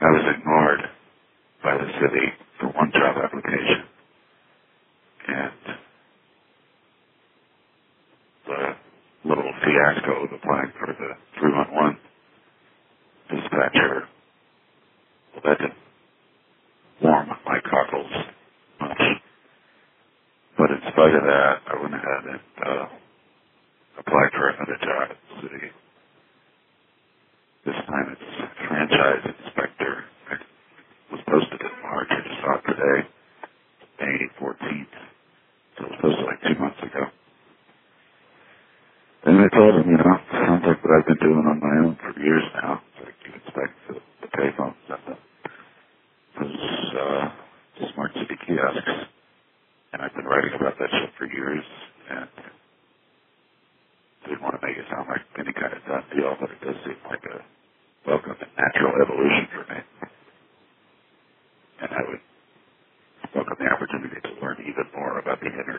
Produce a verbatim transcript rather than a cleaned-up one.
I was ignored by the city for one job application, and the little fiasco of applying for the three one one dispatcher, well, that didn't warm my cockles much. But in spite of that, I went ahead and uh, applied for another job at the city. This time it's franchise inspector. I was posted in March. I just saw it today, May fourteenth. So it was posted like two months ago. And I told him, you know, sounds like what I've been doing on my own for years now. It's like you inspect the, the payphones and the, those uh, smart city kiosks. And I've been writing about that shit for years. And didn't want to make it sound like any kind of done deal, but it does seem like a welcome and natural evolution for me. And I would welcome the opportunity to learn even more about the inner